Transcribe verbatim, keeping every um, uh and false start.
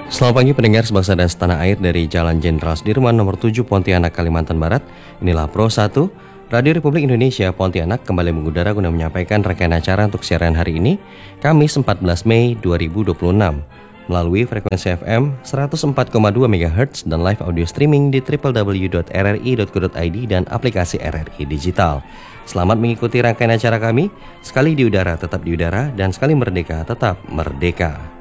Selamat pagi pendengar sebangsa dan setanah air dari Jalan Jenderal Sudirman nomor tujuh Pontianak, Kalimantan Barat. Inilah Pro satu, Radio Republik Indonesia Pontianak kembali mengudara guna menyampaikan rangkaian acara untuk siaran hari ini, Kamis empat belas Mei dua ribu dua puluh enam, melalui frekuensi F M seratus empat koma dua megahertz dan live audio streaming di w w w dot r r i dot co dot i d dan aplikasi R R I Digital. Selamat mengikuti rangkaian acara kami, sekali di udara tetap di udara dan sekali merdeka tetap merdeka.